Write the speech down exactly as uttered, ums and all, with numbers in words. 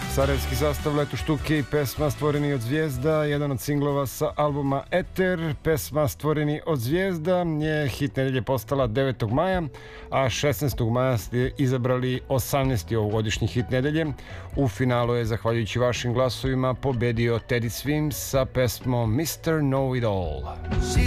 Sarajevski sastav Leto štuke i pesma Stvoreni od zvijezda, jedan od singlova sa albuma Eter. Pesma Stvoreni od zvijezda je hit nedelje postala devetog maja, a šesnaestog maja ste izabrali osamnaesti ovogodišnji hit nedelje. U finalu je, zahvaljujući vašim glasovima, pobedio Teddy Swims sa pesmom mister Know It All.